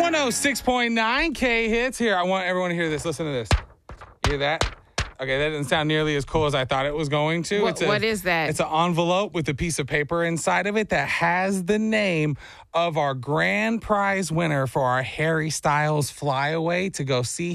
106.9 K hits here. I want everyone to hear this. Listen to this. You hear that? Okay, that doesn't sound nearly as cool as I thought it was going to. What is that? It's an envelope with a piece of paper inside of it that has the name of our grand prize winner for our Harry Styles flyaway to go see